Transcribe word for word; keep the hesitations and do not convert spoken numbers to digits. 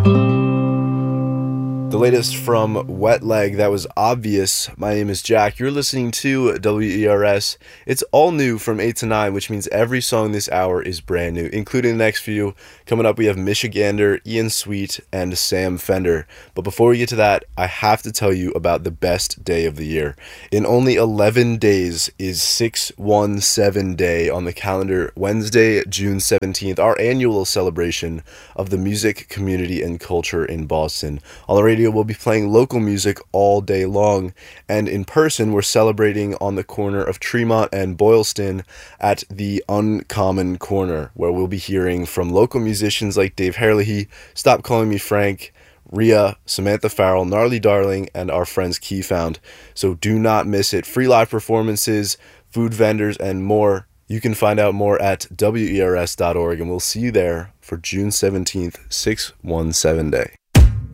The latest from Wet Leg, that was Obvious. My name is Jack. You're listening to W E R S. It's all new from eight to nine, which means every song this hour is brand new, including the next few. Coming up, we have Michigander, Ian Sweet, and Sam Fender. But before we get to that, I have to tell you about the best day of the year. In only eleven days is six one seven Day on the calendar, Wednesday, June seventeenth, our annual celebration of the music, community, and culture in Boston. On the radio, we'll be playing local music all day long, and in person, we're celebrating on the corner of Tremont and Boylston at the Uncommon Corner, where we'll be hearing from local musicians like Dave Herlihy, Stop Calling Me Frank, Rhea, Samantha Farrell, Gnarly Darling, and our friends Keyfound. So do not miss it. Free live performances, food vendors, and more. You can find out more at W E R S dot org, and we'll see you there for June seventeenth, six one seven Day.